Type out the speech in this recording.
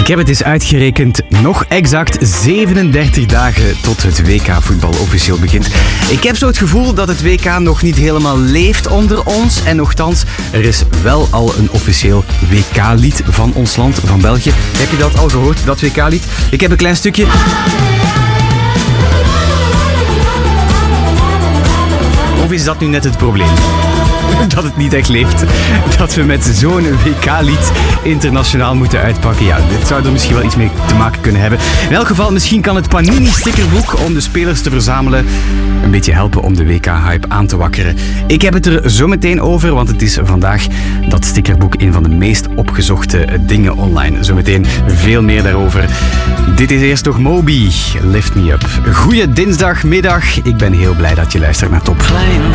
Ik heb het eens uitgerekend. Nog exact 37 dagen tot het WK-voetbal officieel begint. Ik heb zo het gevoel dat het WK nog niet helemaal leeft onder ons. En nochtans, er is wel al een officieel WK-lied van ons land, van België. Heb je dat al gehoord, dat WK-lied? Ik heb een klein stukje. Of is dat nu net het probleem? Dat het niet echt leeft. Dat we met zo'n WK-lied internationaal moeten uitpakken. Ja, dit zou er misschien wel iets mee te maken kunnen hebben. In elk geval, misschien kan het Panini-stickerboek om de spelers te verzamelen een beetje helpen om de WK-hype aan te wakkeren. Ik heb het er zo meteen over, want het is vandaag dat stickerboek een van de meest opgezochte dingen online. Zometeen veel meer daarover. Dit is eerst nog Moby, Lift Me Up. Goeie dinsdagmiddag. Ik ben heel blij dat je luistert naar Top.